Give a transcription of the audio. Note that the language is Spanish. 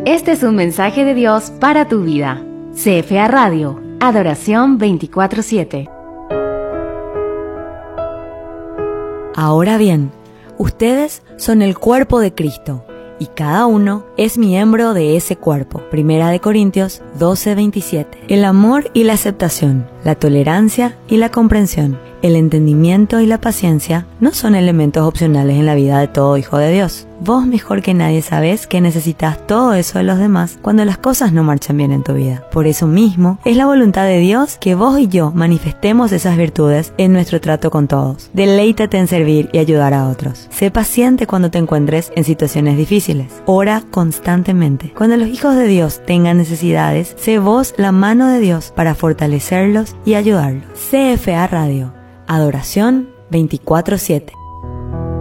Este es un mensaje de Dios para tu vida. CFA Radio, Adoración 24/7. Ahora bien, ustedes son el cuerpo de Cristo, y cada uno es miembro de ese cuerpo. 1 Corintios 12:27. El amor y la aceptación, la tolerancia y la comprensión, el entendimiento y la paciencia no son elementos opcionales en la vida de todo hijo de Dios. Vos mejor que nadie sabés que necesitas todo eso de los demás cuando las cosas no marchan bien en tu vida. Por eso mismo, es la voluntad de Dios que vos y yo manifestemos esas virtudes en nuestro trato con todos. Deleítate en servir y ayudar a otros. Sé paciente cuando te encuentres en situaciones difíciles. Ora constantemente. Cuando los hijos de Dios tengan necesidades, sé vos la mano de Dios para fortalecerlos y ayudarlos. CFA Radio, Adoración 24/7.